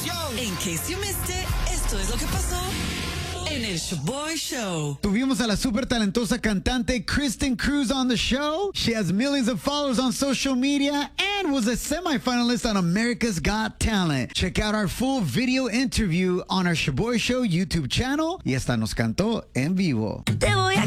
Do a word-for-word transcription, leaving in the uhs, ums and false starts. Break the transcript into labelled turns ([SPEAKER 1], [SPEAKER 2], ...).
[SPEAKER 1] In case you missed it, esto es lo que pasó en el Shaboy Show.
[SPEAKER 2] Tuvimos a la super talentosa cantante Kristen Cruz on the show. She has millions of followers on social media and was a semifinalist on America's Got Talent. Check out our full video interview on our Shaboy Show YouTube channel. Y esta nos cantó en vivo.
[SPEAKER 3] Te voy a